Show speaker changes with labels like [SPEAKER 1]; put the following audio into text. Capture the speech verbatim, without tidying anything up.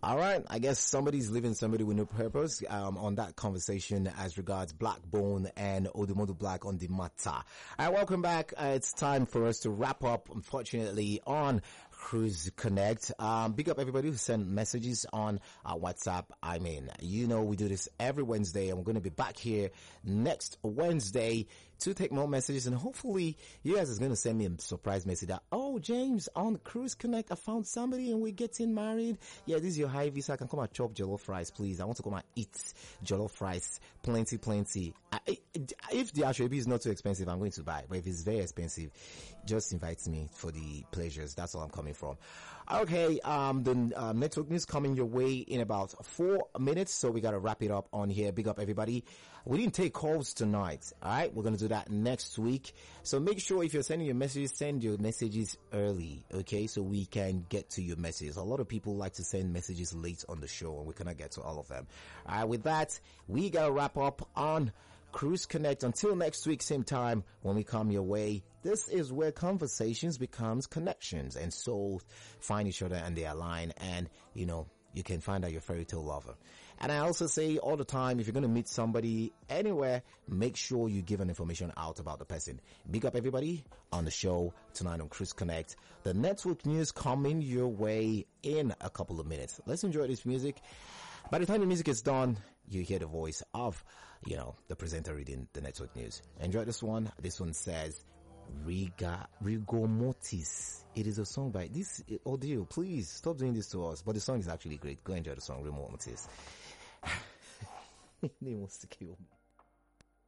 [SPEAKER 1] All right. I guess somebody's leaving somebody with no purpose, um, on that conversation as regards Blackbone and Odumodu Black on the matter. All right. Welcome back. Uh, it's time for us to wrap up, unfortunately, on Cruise Connect. Um, big up everybody who sent messages on uh, WhatsApp. I mean, you know, we do this every Wednesday, and we're going to be back here next Wednesday to take more messages, and hopefully you guys is going to send me a surprise message that, oh, James, on Cruise Connect, I found somebody and we're getting married. Yeah, this is your high visa. I can come and chop jollof rice, please. I want to come and eat jollof rice. Plenty, plenty. I, if the Ashwebi is not too expensive, I'm going to buy. But if it's very expensive, just invite me for the pleasures. That's all I'm coming from. Okay, um, the uh, network news coming your way in about four minutes. So we got to wrap it up on here. Big up everybody. We didn't take calls tonight. All right. We're going to do that next week. So make sure if you're sending your messages, send your messages early. Okay. So we can get to your messages. A lot of people like to send messages late on the show and we cannot get to all of them. All right. With that, we got to wrap up on Cruise Connect. Until next week, same time when we come your way. This is where conversations becomes connections and souls find each other and they align, and you know, you can find out your fairy tale lover. And I also say all the time, if you're going to meet somebody anywhere, make sure you give an information out about the person. Big up everybody on the show tonight on Cruise Connect. The network news coming your way in a couple of minutes. Let's enjoy this music. By the time the music is done, you hear the voice of, you know, the presenter reading the network news. Enjoy this one. This one says, Riga, Rigor Mortis. It is a song by this audio. Please stop doing this to us. But the song is actually great. Go enjoy the song, Rigor Mortis. He wants to kill me.